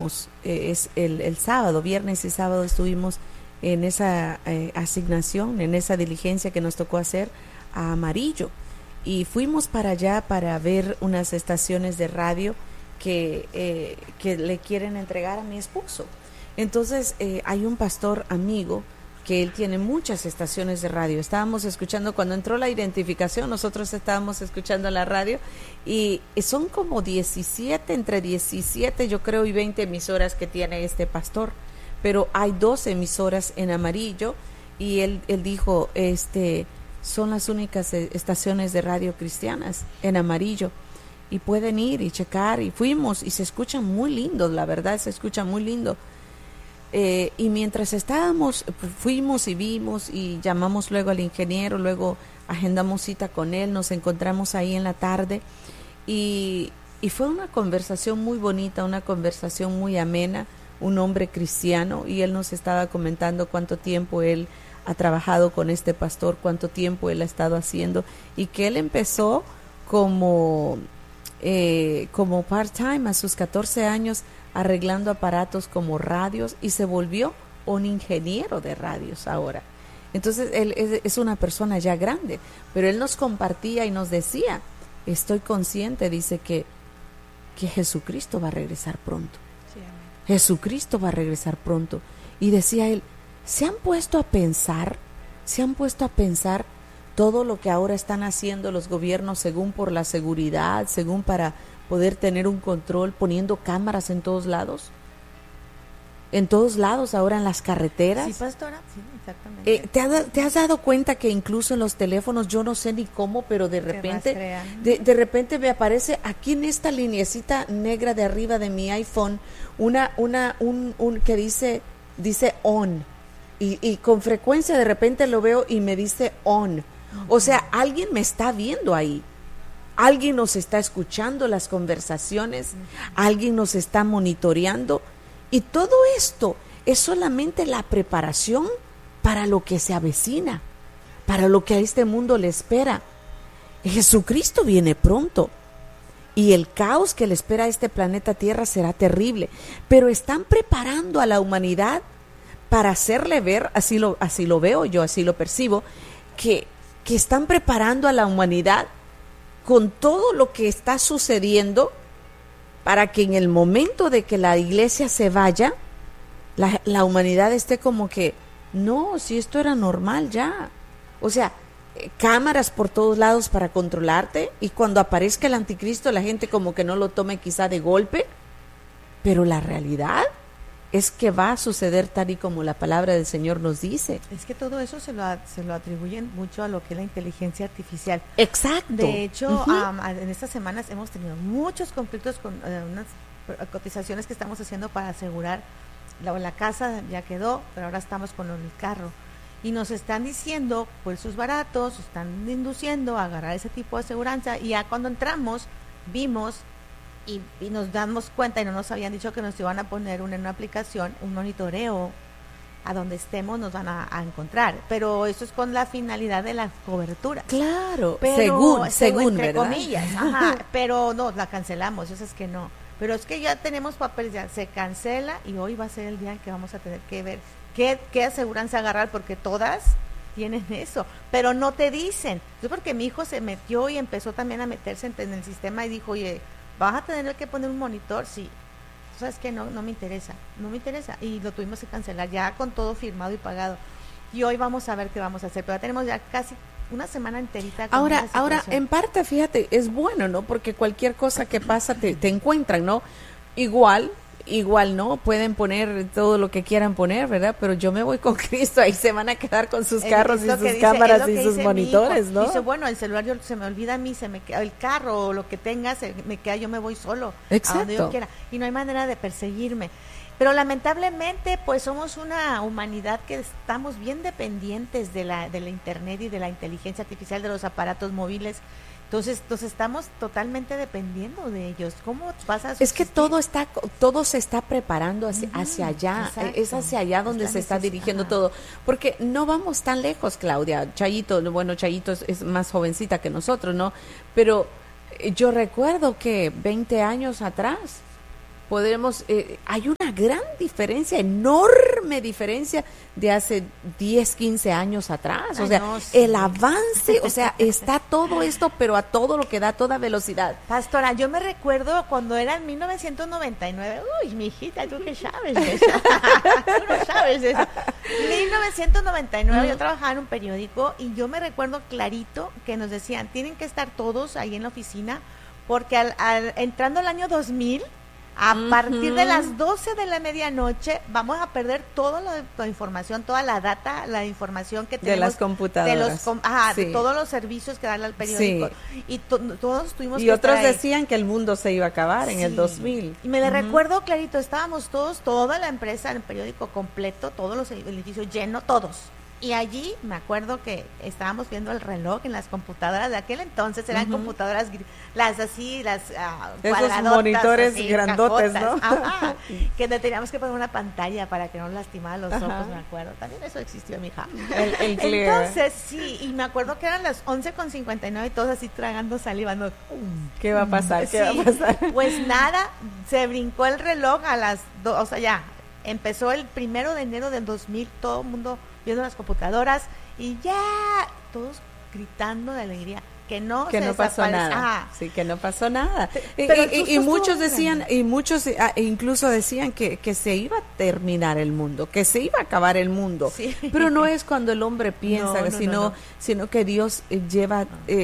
estuvimos, es el sábado, viernes y sábado estuvimos en esa asignación, en esa diligencia que nos tocó hacer a Amarillo, y fuimos para allá para ver unas estaciones de radio que le quieren entregar a mi esposo. Entonces hay un pastor amigo que él tiene muchas estaciones de radio. Estábamos escuchando, cuando entró la identificación, nosotros estábamos escuchando la radio, y son como 17, entre 17 yo creo y 20 emisoras que tiene este pastor, pero hay 2 emisoras en Amarillo, y él dijo, son las únicas estaciones de radio cristianas en Amarillo, y pueden ir y checar, y fuimos, y se escuchan muy lindos, la verdad, se escucha muy lindo. Y mientras estábamos, fuimos y vimos y llamamos luego al ingeniero, luego agendamos cita con él, nos encontramos ahí en la tarde, y fue una conversación muy bonita, una conversación muy amena, un hombre cristiano, y él nos estaba comentando cuánto tiempo él ha trabajado con este pastor, cuánto tiempo él ha estado haciendo, y que él empezó como part-time a sus 14 años, arreglando aparatos como radios, y se volvió un ingeniero de radios ahora. Entonces él es una persona ya grande, pero él nos compartía y nos decía, estoy consciente, dice, que Jesucristo va a regresar pronto. Sí, amén. Jesucristo va a regresar pronto. Y decía él, ¿se han puesto a pensar todo lo que ahora están haciendo los gobiernos según por la seguridad, según para poder tener un control, poniendo cámaras en todos lados? En todos lados ahora, en las carreteras. Sí, pastora, sí, exactamente. ¿Te has dado cuenta que incluso en los teléfonos, yo no sé ni cómo, pero de repente de repente me aparece aquí en esta lineecita negra de arriba de mi iPhone un que dice on, y con frecuencia de repente lo veo y me dice on. O sea, alguien me está viendo ahí. Alguien nos está escuchando las conversaciones, alguien nos está monitoreando, y todo esto es solamente la preparación para lo que se avecina, para lo que a este mundo le espera. Jesucristo viene pronto, y el caos que le espera a este planeta Tierra será terrible, pero están preparando a la humanidad para hacerle ver, así lo veo yo, así lo percibo, que están preparando a la humanidad con todo lo que está sucediendo, para que en el momento de que la iglesia se vaya, la humanidad esté como que, no, si esto era normal ya. O sea, cámaras por todos lados para controlarte, y cuando aparezca el anticristo la gente como que no lo tome quizá de golpe, pero la realidad es que va a suceder tal y como la palabra del Señor nos dice. Es que todo eso se lo atribuyen mucho a lo que es la inteligencia artificial. Exacto. De hecho, en estas semanas hemos tenido muchos conflictos con unas cotizaciones que estamos haciendo para asegurar la casa, ya quedó, pero ahora estamos con el carro. Y nos están diciendo, pues sus baratos, están induciendo a agarrar ese tipo de aseguranza, y ya cuando entramos, vimos y nos damos cuenta, y no nos habían dicho que nos iban a poner en una aplicación un monitoreo a donde estemos, nos van a encontrar, pero eso es con la finalidad de la cobertura. Claro, pero, según entre ¿verdad? Comillas, pero no, la cancelamos, eso es que no, pero es que ya tenemos papeles, ya se cancela, y hoy va a ser el día en que vamos a tener que ver qué aseguranza agarrar, porque todas tienen eso, pero no te dicen. Es porque mi hijo se metió y empezó también a meterse en el sistema y dijo, oye, ¿vas a tener que poner un monitor? Sí. ¿Sabes qué? No me interesa, y lo tuvimos que cancelar ya con todo firmado y pagado, y hoy vamos a ver qué vamos a hacer, pero ya tenemos ya casi una semana enterita con ahora en parte, fíjate, es bueno, ¿no? Porque cualquier cosa que pasa te encuentran, ¿no? Igual no, pueden poner todo lo que quieran poner, ¿verdad? Pero yo me voy con Cristo, ahí se van a quedar con sus carros y sus cámaras y sus monitores, ¿no? Dice, bueno, el celular se me olvida a mí, se me queda el carro o lo que tenga, se me queda, yo me voy solo. Exacto. A donde yo quiera, y no hay manera de perseguirme. Pero lamentablemente, pues somos una humanidad que estamos bien dependientes de la internet y de la inteligencia artificial, de los aparatos móviles. Entonces estamos totalmente dependiendo de ellos. ¿Cómo vas a subsistir? Es que todo se está preparando hacia allá. Exacto. Es hacia allá donde se está dirigiendo todo. Porque no vamos tan lejos, Claudia. Chayito es más jovencita que nosotros, ¿no? Pero yo recuerdo que 20 años atrás podemos, hay una gran diferencia, enorme diferencia de hace 10, 15 años atrás. O sea, no, sí. El avance, o sea, está todo esto, pero a todo lo que da, toda velocidad. Pastora, yo me recuerdo cuando era en 1999, uy, mijita, tú que sabes de eso. Tú no sabes de eso. 1999, yo trabajaba en un periódico y yo me recuerdo clarito que nos decían, tienen que estar todos ahí en la oficina, porque entrando el año 2000, a partir de las 12 de la medianoche vamos a perder toda la información, toda la data, la información que tenemos. De las computadoras. De todos los servicios que dan al periódico. Sí. Y todos tuvimos y otros decían que el mundo se iba a acabar en el 2000. Y me recuerdo clarito, estábamos todos, toda la empresa, el periódico completo, todos los edificios llenos, todos. Y allí me acuerdo que estábamos viendo el reloj en las computadoras de aquel entonces, eran computadoras, las esos monitores así, grandotes, cajotas, ¿no? Que teníamos que poner una pantalla para que no lastimara los ojos, me acuerdo. También eso existió, mija. El clear. Entonces, sí, y me acuerdo que eran las 11:59 y todos así tragando saliva. No, ¿qué va a pasar? ¿Qué va a pasar? Pues nada, se brincó el reloj a las 2, o sea, ya, empezó el 1 de enero del 2000, todo el mundo viendo las computadoras y ya todos gritando de alegría que no pasó nada. Sí, que no pasó nada. Y muchos decían, y muchos incluso decían que se iba a terminar el mundo, que se iba a acabar el mundo. Sí. Pero no es cuando el hombre piensa, sino que Dios lleva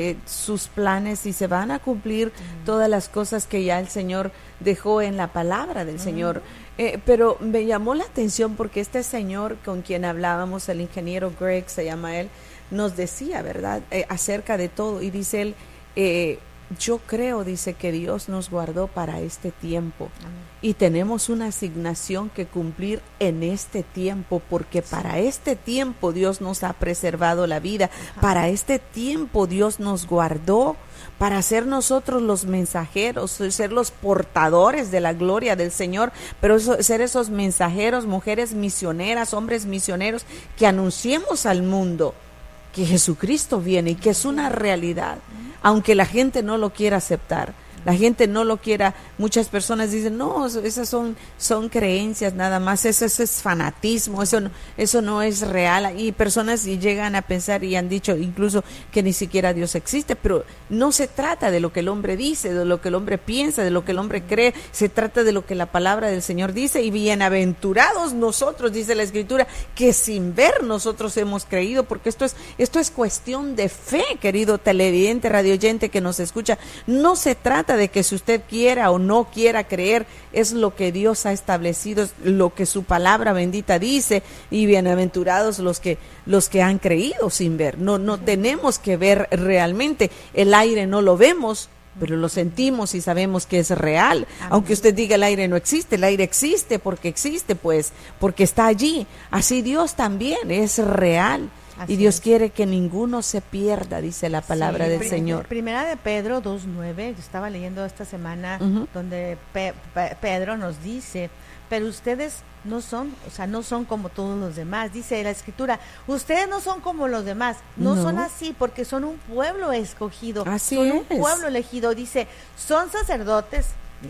sus planes y se van a cumplir todas las cosas que ya el Señor dejó en la palabra del Señor. Pero me llamó la atención porque este señor con quien hablábamos, el ingeniero Greg, se llama él, nos decía, ¿verdad?, acerca de todo. Y dice él, yo creo, dice, que Dios nos guardó para este tiempo. Amén. Y tenemos una asignación que cumplir en este tiempo, porque para este tiempo Dios nos ha preservado la vida. Para este tiempo Dios nos guardó para ser nosotros los mensajeros, ser los portadores de la gloria del Señor, pero ser esos mensajeros, mujeres misioneras, hombres misioneros, que anunciemos al mundo que Jesucristo viene y que es una realidad, aunque la gente no lo quiera aceptar. La gente no lo quiera, muchas personas dicen, no, esas son creencias nada más, eso es fanatismo, eso no es real. Y personas llegan a pensar y han dicho incluso que ni siquiera Dios existe, pero no se trata de lo que el hombre dice, de lo que el hombre piensa, de lo que el hombre cree, se trata de lo que la palabra del Señor dice. Y bienaventurados nosotros, dice la Escritura, que sin ver nosotros hemos creído, porque esto es cuestión de fe, querido televidente, radioyente que nos escucha. No se trata de que si usted quiera o no quiera creer, es lo que Dios ha establecido, es lo que su palabra bendita dice, y bienaventurados los que han creído sin ver. No tenemos que ver realmente, el aire no lo vemos, pero lo sentimos y sabemos que es real. Amén. Aunque usted diga el aire no existe, el aire existe, porque está allí. Así Dios también es real. Así y Dios quiere que ninguno se pierda, dice la palabra del Señor. Primera de Pedro 2:9, yo estaba leyendo esta semana donde Pedro nos dice, pero ustedes no son como todos los demás, dice la Escritura, ustedes no son como los demás, no son así porque son un pueblo escogido, así son es. Un pueblo elegido, dice, son sacerdotes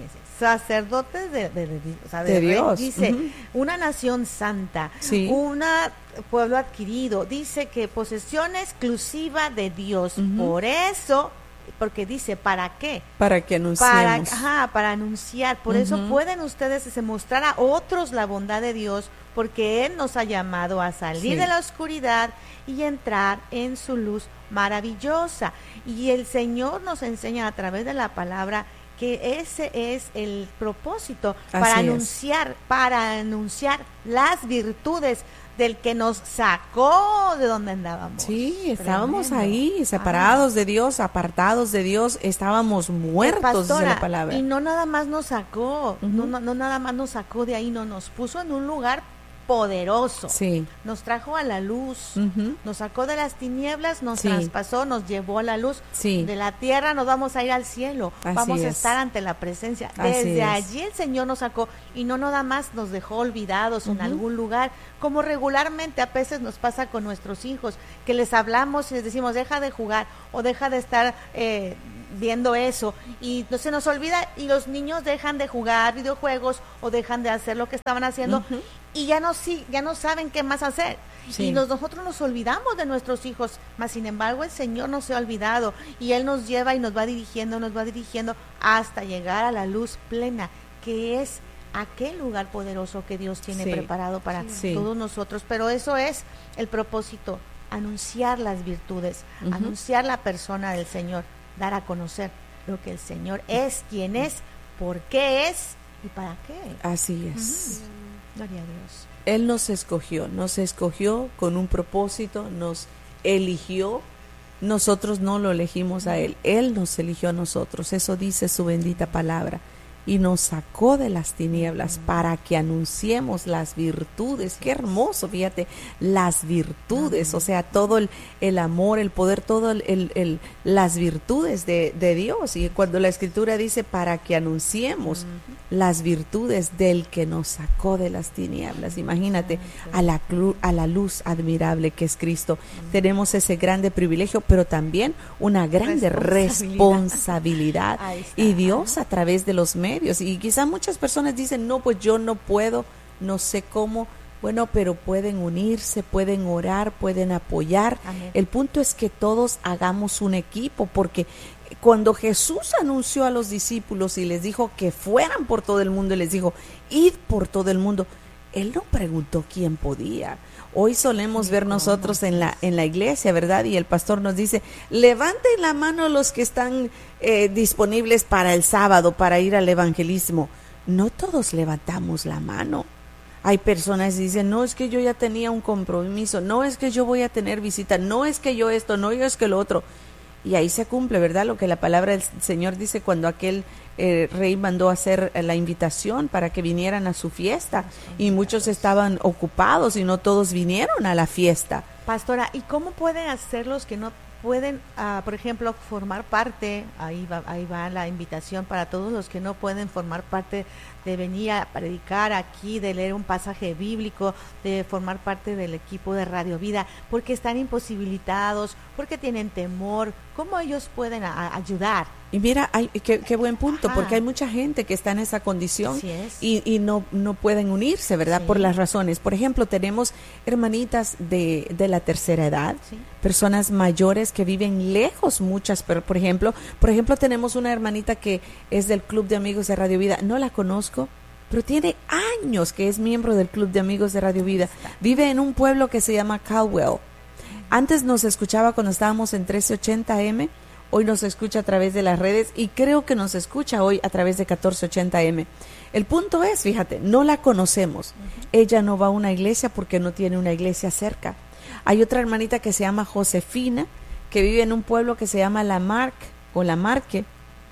de Dios, dice, una nación santa, un pueblo adquirido, dice que posesión exclusiva de Dios, por eso, porque dice, ¿para qué? Para que anunciemos. Para anunciar, por eso pueden ustedes mostrar a otros la bondad de Dios, porque Él nos ha llamado a salir de la oscuridad y entrar en su luz maravillosa. Y el Señor nos enseña a través de la palabra que ese es el propósito, para anunciar las virtudes del que nos sacó de donde andábamos. Sí, estábamos ahí, separados de Dios, apartados de Dios, estábamos muertos, dice la palabra. Y no nada más nos sacó, no nada más nos sacó de ahí, no, nos puso en un lugar poderoso, nos trajo a la luz, nos sacó de las tinieblas, nos traspasó, nos llevó a la luz, de la tierra nos vamos a ir al cielo, vamos a estar ante la presencia, desde allí el Señor nos sacó, y no nada más nos dejó olvidados en algún lugar, como regularmente a veces nos pasa con nuestros hijos, que les hablamos y les decimos deja de jugar, o deja de estar viendo eso y no se nos olvida y los niños dejan de jugar videojuegos o dejan de hacer lo que estaban haciendo y ya no saben qué más hacer. Sí. Y nosotros nos olvidamos de nuestros hijos, mas sin embargo el Señor no se ha olvidado y Él nos lleva y nos va dirigiendo hasta llegar a la luz plena, que es aquel lugar poderoso que Dios tiene preparado para todos nosotros. Pero eso es el propósito, anunciar las virtudes, anunciar la persona del Señor, dar a conocer lo que el Señor es, quién es, por qué es y para qué. Así es. Gloria a Dios. Él nos escogió con un propósito, nos eligió. Nosotros no lo elegimos a Él nos eligió a nosotros. Eso dice su bendita palabra. Y nos sacó de las tinieblas para que anunciemos las virtudes. Qué hermoso, fíjate, las virtudes, o sea, todo el amor, el poder, todo las virtudes de Dios. Y cuando la Escritura dice para que anunciemos las virtudes del que nos sacó de las tinieblas, imagínate, a la luz admirable que es Cristo. Tenemos ese grande privilegio, pero también una grande responsabilidad. Y Dios a través de los medios. Y quizá muchas personas dicen, no, pues yo no puedo, no sé cómo. Bueno, pero pueden unirse, pueden orar, pueden apoyar. Amén. El punto es que todos hagamos un equipo, porque cuando Jesús anunció a los discípulos y les dijo que fueran por todo el mundo y les dijo, id por todo el mundo, Él no preguntó quién podía. Hoy solemos ver nosotros en la iglesia, ¿verdad? Y el pastor nos dice, levanten la mano los que están disponibles para el sábado, para ir al evangelismo. No todos levantamos la mano. Hay personas que dicen, no, es que yo ya tenía un compromiso, no, es que yo voy a tener visita, no, es que yo esto, no, yo es que lo otro. Y ahí se cumple, ¿verdad? Lo que la palabra del Señor dice cuando aquel rey mandó hacer la invitación para que vinieran a su fiesta y muchos estaban ocupados y no todos vinieron a la fiesta. Pastora, ¿y cómo pueden hacer los que no pueden, por ejemplo, formar parte? Ahí va la invitación para todos los que no pueden formar parte de venir a predicar aquí, de leer un pasaje bíblico, de formar parte del equipo de Radio Vida, porque están imposibilitados, porque tienen temor. ¿Cómo ellos pueden ayudar? Y mira, qué buen punto, porque hay mucha gente que está en esa condición y no pueden unirse, ¿verdad? Sí. Por las razones. Por ejemplo, tenemos hermanitas de la tercera edad, personas mayores que viven lejos, muchas, pero por ejemplo tenemos una hermanita que es del Club de Amigos de Radio Vida, no la conozco, pero tiene años que es miembro del Club de Amigos de Radio Vida, vive en un pueblo que se llama Caldwell. Antes nos escuchaba cuando estábamos en 1380 AM, hoy nos escucha a través de las redes y creo que nos escucha hoy a través de 1480 AM. El punto es, fíjate, no la conocemos. Ella no va a una iglesia porque no tiene una iglesia cerca. Hay otra hermanita que se llama Josefina, que vive en un pueblo que se llama La Marque,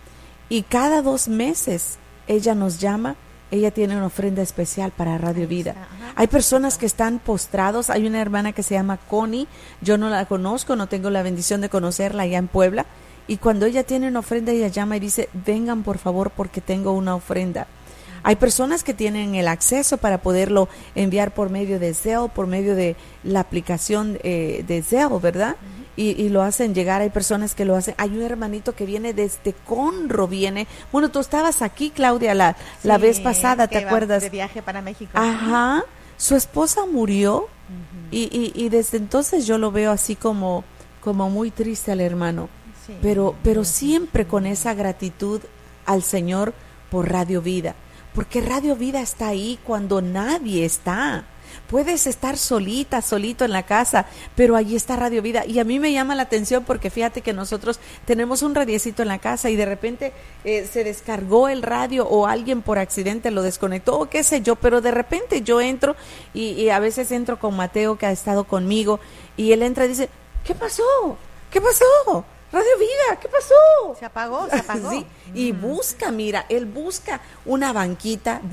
y cada 2 meses ella nos llama. Ella tiene una ofrenda especial para Radio Vida. Hay personas que están postrados. Hay una hermana que se llama Connie. Yo no la conozco, no tengo la bendición de conocerla allá en Puebla. Y cuando ella tiene una ofrenda, ella llama y dice, vengan por favor porque tengo una ofrenda. Hay personas que tienen el acceso para poderlo enviar por medio de Zelle, por medio de la aplicación de Zelle, ¿verdad? Y lo hacen llegar. Hay personas que lo hacen. Hay un hermanito que viene desde Conroe, bueno, tú estabas aquí, Claudia, la vez pasada, ¿te acuerdas? De viaje para México. Ajá, su esposa murió y desde entonces yo lo veo así como muy triste al hermano, pero siempre con esa gratitud al Señor por Radio Vida, porque Radio Vida está ahí cuando nadie está. Puedes estar solito en la casa, pero allí está Radio Vida. Y a mí me llama la atención porque fíjate que nosotros tenemos un radiecito en la casa y de repente se descargó el radio o alguien por accidente lo desconectó o qué sé yo, pero de repente yo entro y a veces entro con Mateo, que ha estado conmigo, y él entra y dice, ¿qué pasó? ¿Qué pasó? Radio Vida, ¿qué pasó? Se apagó. Sí, y él busca una banquita,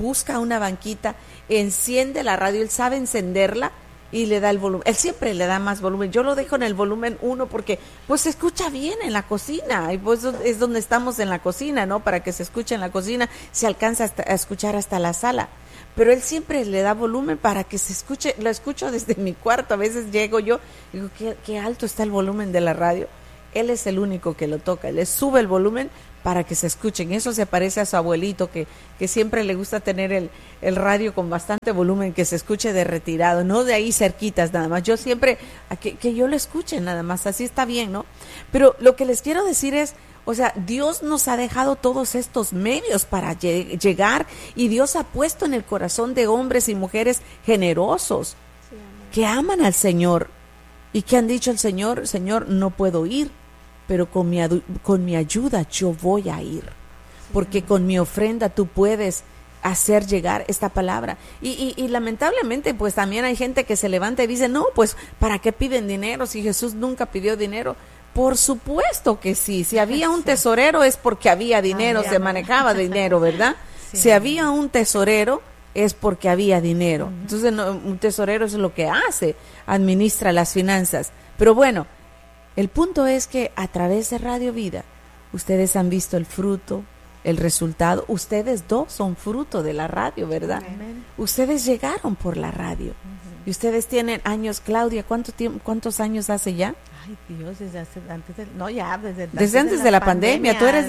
enciende la radio, él sabe encenderla y le da el volumen. Él siempre le da más volumen. Yo lo dejo en el volumen 1 porque pues se escucha bien en la cocina, y pues es donde estamos, en la cocina, ¿no? Para que se escuche en la cocina, se alcanza a escuchar hasta la sala. Pero él siempre le da volumen para que se escuche. Lo escucho desde mi cuarto, a veces llego yo y digo, qué alto está el volumen de la radio. Él es el único que lo toca, le sube el volumen para que se escuchen. Eso se parece a su abuelito que siempre le gusta tener el radio con bastante volumen, que se escuche de retirado, no de ahí cerquitas nada más. Yo siempre, que yo lo escuche nada más, así está bien, ¿no? Pero lo que les quiero decir es, o sea, Dios nos ha dejado todos estos medios para llegar, y Dios ha puesto en el corazón de hombres y mujeres generosos, que aman al Señor y que han dicho al Señor, Señor, no puedo ir, pero con mi ayuda yo voy a ir, porque con mi ofrenda tú puedes hacer llegar esta palabra. Y lamentablemente pues también hay gente que se levanta y dice, no, pues ¿para qué piden dinero si Jesús nunca pidió dinero? Por supuesto que sí, si había un tesorero es porque había dinero, se manejaba dinero, ¿verdad? Sí. Si había un tesorero es porque había dinero. Entonces un tesorero es lo que hace, administra las finanzas. Pero bueno, el punto es que a través de Radio Vida ustedes han visto el fruto, el resultado. Ustedes dos son fruto de la radio, ¿verdad? Amén. Ustedes llegaron por la radio. Y ustedes tienen años. Claudia, ¿cuántos años hace ya? Ay, Dios, desde antes de antes de la pandemia. Tú eres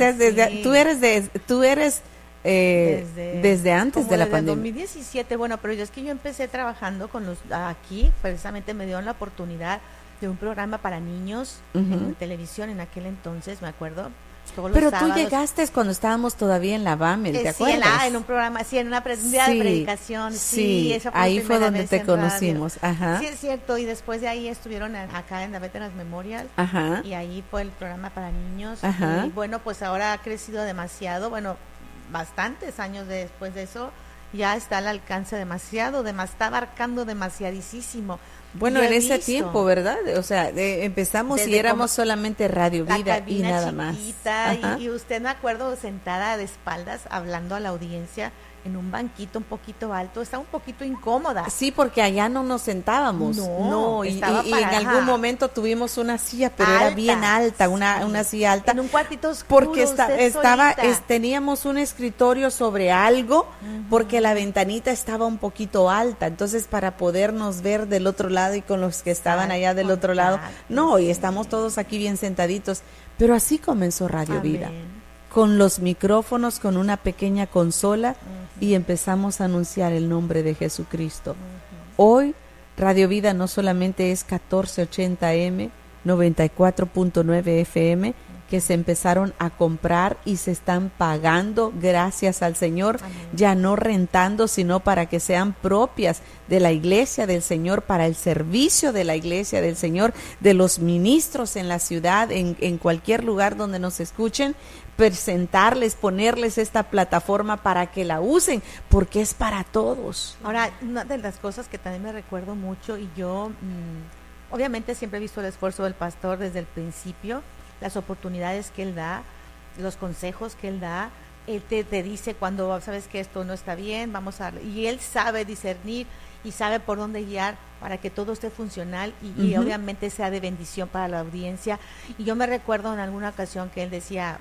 desde antes de la pandemia. 2017, bueno, pero yo empecé trabajando con aquí, precisamente me dieron la oportunidad de un programa para niños en televisión en aquel entonces, me acuerdo. Pero tú llegaste cuando estábamos todavía en la BAMEL, ¿te acuerdas? Sí, en un programa, en una de predicación. Sí, eso fue ahí fue donde te conocimos. Ajá. Sí, es cierto, y después de ahí estuvieron acá en la Veterans Memorial. Ajá. Y ahí fue el programa para niños. Ajá. Y bueno, pues ahora ha crecido demasiado, bueno, bastantes años después de eso, ya está al alcance demasiado, está abarcando demasiadísimo. Bueno, en ese tiempo, ¿verdad? O sea, empezamos y éramos solamente Radio Vida y nada más. Y usted, me acuerdo, sentada de espaldas hablando a la audiencia en un banquito un poquito alto, estaba un poquito incómoda. Sí, porque allá no nos sentábamos. No, y en algún momento tuvimos una silla, pero alta, era bien alta, una silla alta. En un cuartito oscuro, porque teníamos un escritorio sobre algo, porque la ventanita estaba un poquito alta, entonces para podernos ver del otro lado y con los que estaban allá del otro lado, y estamos todos aquí bien sentaditos. Pero así comenzó Radio Vida, con los micrófonos, con una pequeña consola, y empezamos a anunciar el nombre de Jesucristo. Hoy Radio Vida no solamente es 1480M, 94.9 FM, que se empezaron a comprar y se están pagando, gracias al Señor, ya no rentando, sino para que sean propias de la iglesia del Señor, para el servicio de la iglesia del Señor, de los ministros en la ciudad, en cualquier lugar donde nos escuchen, presentarles, ponerles esta plataforma para que la usen, porque es para todos. Ahora, una de las cosas que también me recuerdo mucho, y yo obviamente siempre he visto el esfuerzo del pastor desde el principio, las oportunidades que él da, los consejos que él da, él te dice cuando sabes que esto no está bien, y él sabe discernir y sabe por dónde guiar para que todo esté funcional y obviamente sea de bendición para la audiencia. Y yo me recuerdo en alguna ocasión que él decía,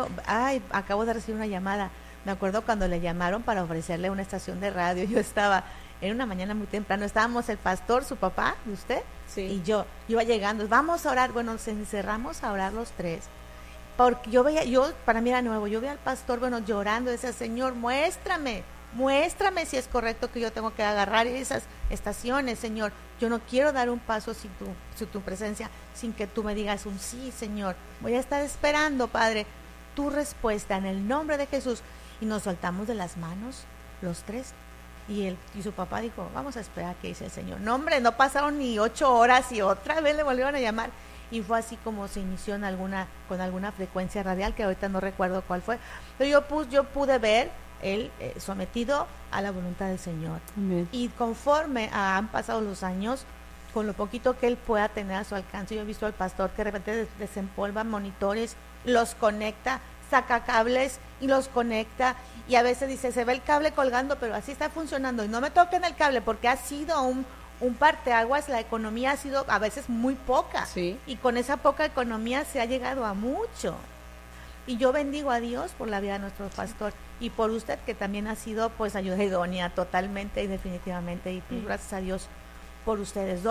acabo de recibir una llamada. Me acuerdo cuando le llamaron para ofrecerle una estación de radio, yo estaba en una mañana muy temprano, estábamos el pastor, su papá, de usted, y yo iba llegando, vamos a orar, bueno, nos encerramos a orar los tres, porque para mí era nuevo, yo veía al pastor, llorando, decía, Señor, muéstrame si es correcto que yo tengo que agarrar esas estaciones, Señor, yo no quiero dar un paso sin tu presencia, sin que tú me digas un sí, Señor, voy a estar esperando, Padre, tu respuesta en el nombre de Jesús. Y nos soltamos de las manos los tres, y su papá dijo, vamos a esperar qué dice el Señor. No, hombre, no pasaron ni 8 horas y otra vez le volvieron a llamar, y fue así como se inició con alguna frecuencia radial que ahorita no recuerdo cuál fue, pero yo pude ver él sometido a la voluntad del Señor. Amén. Y conforme han pasado los años, con lo poquito que él pueda tener a su alcance, yo he visto al pastor que de repente desempolva monitores, los conecta, saca cables y los conecta, y a veces dice, se ve el cable colgando, pero así está funcionando, y no me toquen el cable, porque ha sido un parteaguas, la economía ha sido a veces muy poca, y con esa poca economía se ha llegado a mucho. Y yo bendigo a Dios por la vida de nuestro pastor, y por usted, que también ha sido pues ayuda idónea totalmente y definitivamente, y pues, gracias a Dios por ustedes dos.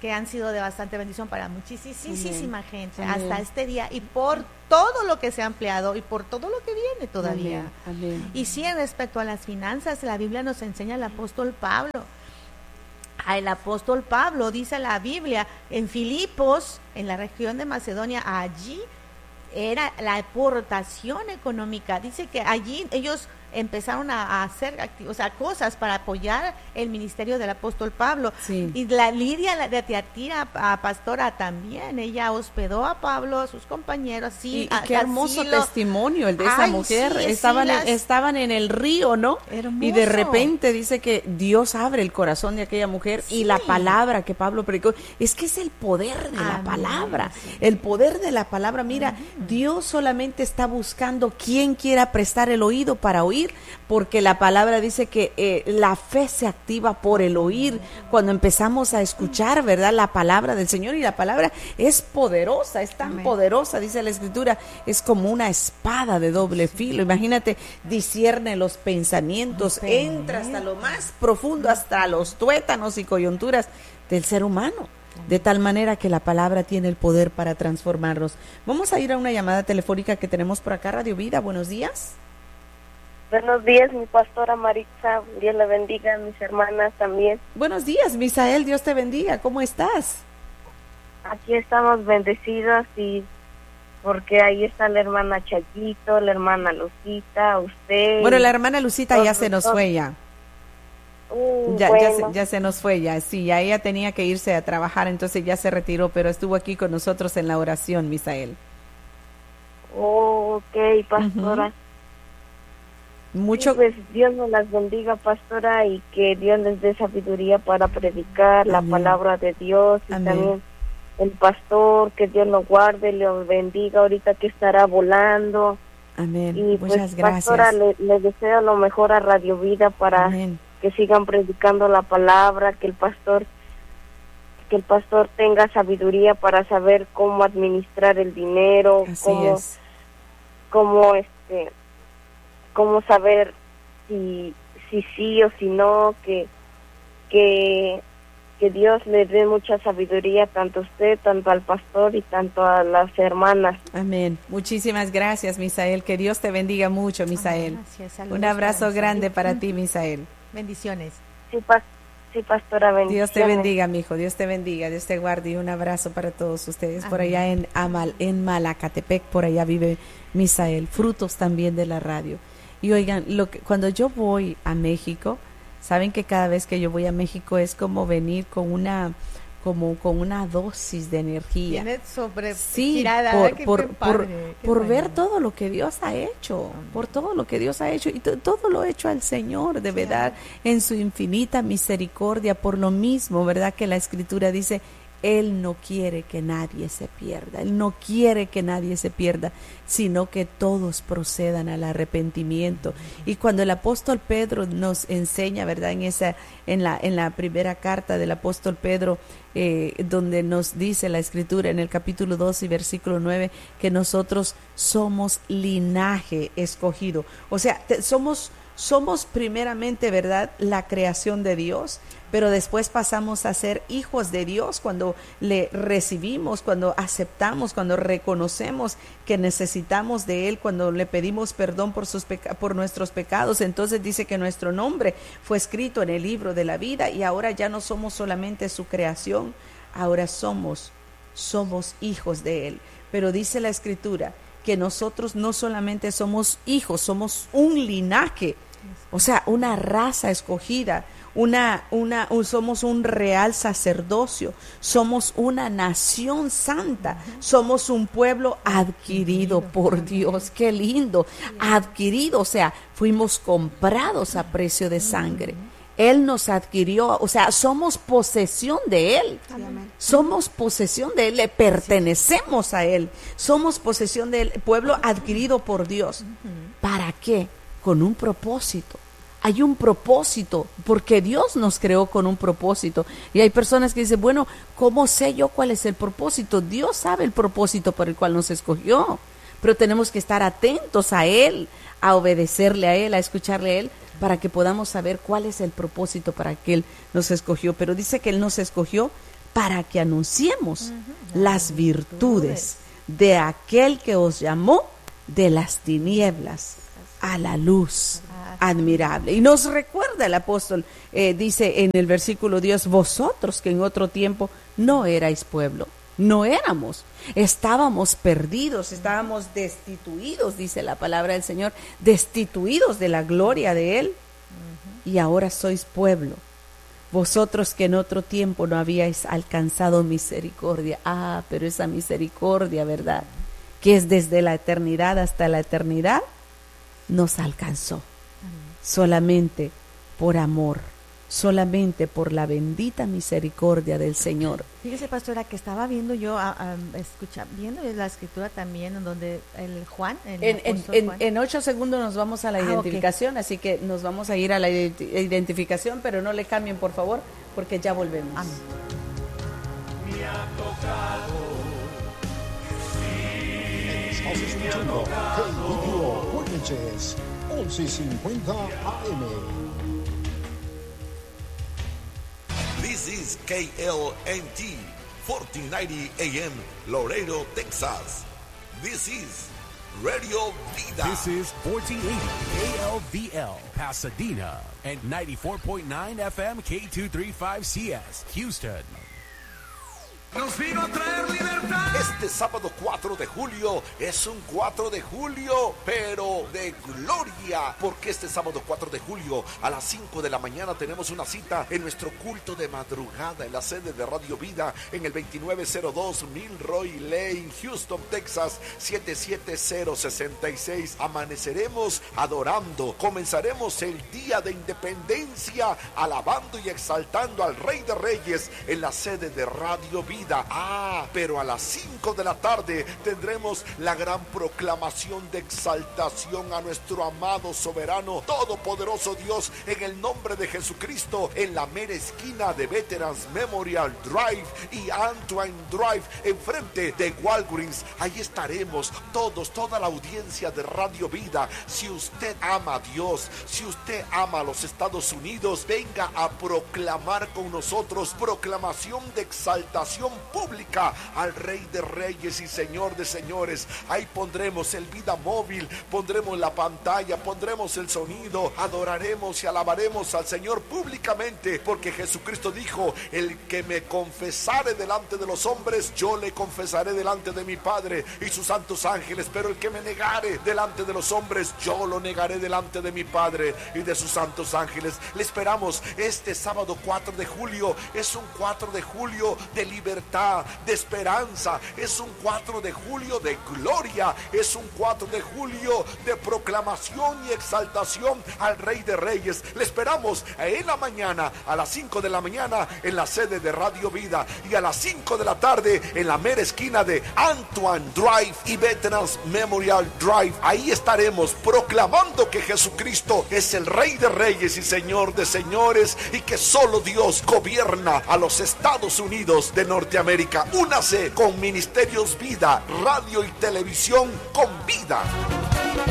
que han sido de bastante bendición para muchísima gente hasta este día, y por todo lo que se ha empleado y por todo lo que viene todavía. Y sí, respecto a las finanzas, la Biblia nos enseña el apóstol Pablo. El apóstol Pablo, dice la Biblia, en Filipos, en la región de Macedonia, allí era la aportación económica. Dice que allí ellos empezaron a hacer cosas para apoyar el ministerio del apóstol Pablo. Y la Lidia de Tiatira, pastora, también, ella hospedó a Pablo, a sus compañeros. Y qué hermoso testimonio el de esa mujer. Estaban en el río, ¿no? Hermoso. Y de repente dice que Dios abre el corazón de aquella mujer, y la palabra que Pablo predicó, es que es el poder de la palabra, el poder de la palabra. Mira, Dios solamente está buscando quien quiera prestar el oído para oír, porque la palabra dice que la fe se activa por el oír, cuando empezamos a escuchar, ¿verdad?, la palabra del Señor. Y la palabra es poderosa, es tan poderosa, dice la Escritura, es como una espada de doble filo. Imagínate, discierne los pensamientos, entra hasta lo más profundo, hasta los tuétanos y coyunturas del ser humano. De tal manera que la palabra tiene el poder para transformarnos. Vamos a ir a una llamada telefónica que tenemos por acá. Radio Vida, buenos días. Buenos días, mi pastora Maritza, Dios la bendiga, mis hermanas también. Buenos días, Misael, Dios te bendiga, ¿cómo estás? Aquí estamos bendecidos, y porque ahí está la hermana Chayito, la hermana Lucita, usted. Bueno, la hermana Lucita ya se nos fue ya. Ya se nos fue ya, sí, ya ella tenía que irse a trabajar, entonces ya se retiró, pero estuvo aquí con nosotros en la oración, Misael. Ok, pastora. Mucho. Sí, pues Dios nos las bendiga, pastora, y que Dios les dé sabiduría para predicar la palabra de Dios. Y también el pastor, que Dios lo guarde, lo bendiga ahorita que estará volando. Amén. Y muchas pues, gracias. pastora, le deseo lo mejor a Radio Vida para que sigan predicando la palabra, que el pastor tenga sabiduría para saber cómo administrar el dinero, cómo saber si sí o si no, que Dios le dé mucha sabiduría tanto a usted, tanto al pastor y tanto a las hermanas. Amén. Muchísimas gracias, Misael. Que Dios te bendiga mucho, Misael. Un abrazo grande para ti, Misael. Bendiciones. Sí, pastora, bendiciones. Dios te bendiga, mijo. Dios te bendiga, Dios te guarde, y un abrazo para todos ustedes. Amén. Por allá en Malacatepec, por allá vive Misael, frutos también de la radio. Y oigan, cuando yo voy a México, saben que cada vez que yo voy a México es como venir con una dosis de energía. Por ver todo lo que Dios ha hecho, por todo lo que Dios ha hecho, y todo lo hecho al Señor, de verdad, en su infinita misericordia. Por lo mismo, ¿verdad?, que la Escritura dice, Él no quiere que nadie se pierda, Él no quiere que nadie se pierda, sino que todos procedan al arrepentimiento. Y cuando el apóstol Pedro nos enseña, ¿verdad?, en la primera carta del apóstol Pedro, donde nos dice la Escritura en el capítulo 2 y versículo 9, que nosotros somos linaje escogido. O sea, somos primeramente, ¿verdad?, la creación de Dios, pero después pasamos a ser hijos de Dios cuando le recibimos, cuando aceptamos, cuando reconocemos que necesitamos de Él, cuando le pedimos perdón por nuestros pecados. Entonces dice que nuestro nombre fue escrito en el libro de la vida, y ahora ya no somos solamente su creación, ahora somos hijos de Él. Pero dice la Escritura que nosotros no solamente somos hijos, somos un linaje, o sea, una raza escogida, somos un real sacerdocio, somos una nación santa, somos un pueblo adquirido por Dios. Qué lindo, adquirido, o sea, fuimos comprados a precio de sangre. Él nos adquirió, o sea, somos posesión de Él. Somos posesión de Él, le pertenecemos a Él. Somos posesión del pueblo adquirido por Dios. ¿Para qué? Con un propósito. Hay un propósito, porque Dios nos creó con un propósito. Y hay personas que dicen, bueno, ¿cómo sé yo cuál es el propósito? Dios sabe el propósito por el cual nos escogió, pero tenemos que estar atentos a Él, a obedecerle a Él, a escucharle a Él, para que podamos saber cuál es el propósito para que Él nos escogió. Pero dice que Él nos escogió para que anunciemos las virtudes de aquel que os llamó de las tinieblas a la luz admirable. Y nos recuerda el apóstol, dice en el versículo 10, vosotros que en otro tiempo no erais pueblo, no éramos, estábamos perdidos, estábamos destituidos, dice la palabra del Señor, destituidos de la gloria de Él, y ahora sois pueblo. Vosotros que en otro tiempo no habíais alcanzado misericordia. Pero esa misericordia, ¿verdad?, que es desde la eternidad hasta la eternidad, nos alcanzó. Solamente por amor, solamente por la bendita misericordia del Señor. Fíjese, pastora, que estaba viendo yo, viendo la escritura también, en donde el Juan, en 8 segundos nos vamos a la identificación, así que nos vamos a ir a la identificación, pero no le cambien, por favor, porque ya volvemos. Amén. Me ha tocado. Estás escuchando KBO Witnesses 1150 AM. This is KLNT 1490 AM, Laredo, Texas. This is Radio Vida. This is 1480 KLVL, Pasadena, and 94.9 FM K235CS, Houston. Nos vino a traer libertad. Este sábado 4 de julio es un 4 de julio, pero de gloria, porque este sábado 4 de julio a las 5 de la mañana tenemos una cita en nuestro culto de madrugada en la sede de Radio Vida en el 2902 Milroy Lane, Houston, Texas 77066. Amaneceremos adorando, comenzaremos el día de independencia alabando y exaltando al Rey de Reyes en la sede de Radio Vida. Pero a las 5 de la tarde tendremos la gran proclamación de exaltación a nuestro amado, soberano, todopoderoso Dios en el nombre de Jesucristo en la mera esquina de Veterans Memorial Drive y Antoine Drive enfrente de Walgreens. Ahí estaremos toda la audiencia de Radio Vida. Si usted ama a Dios, si usted ama a los Estados Unidos, venga a proclamar con nosotros proclamación de exaltación pública al Rey de Reyes y Señor de Señores. Ahí pondremos el Vida Móvil, pondremos la pantalla, pondremos el sonido, adoraremos y alabaremos al Señor públicamente, porque Jesucristo dijo: el que me confesare delante de los hombres, yo le confesaré delante de mi Padre y sus santos ángeles, pero el que me negare delante de los hombres, yo lo negaré delante de mi Padre y de sus santos ángeles. Le esperamos este sábado 4 de julio. Es un 4 de julio de libertad, de esperanza, es un 4 de julio de gloria, es un 4 de julio de proclamación y exaltación al Rey de Reyes. Le esperamos en la mañana, a las 5 de la mañana en la sede de Radio Vida, y a las 5 de la tarde en la mera esquina de Antoine Drive y Veterans Memorial Drive. Ahí estaremos proclamando que Jesucristo es el Rey de Reyes y Señor de Señores, y que solo Dios gobierna a los Estados Unidos de Norteamérica. Únase con Ministerios Vida, radio y televisión con vida.